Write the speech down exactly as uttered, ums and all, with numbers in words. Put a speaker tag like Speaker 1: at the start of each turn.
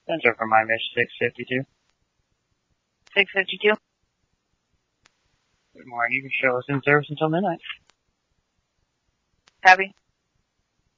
Speaker 1: Center for my mission six fifty-two.
Speaker 2: six fifty-two.
Speaker 1: Good morning. You can show us in service until midnight.
Speaker 2: Copy.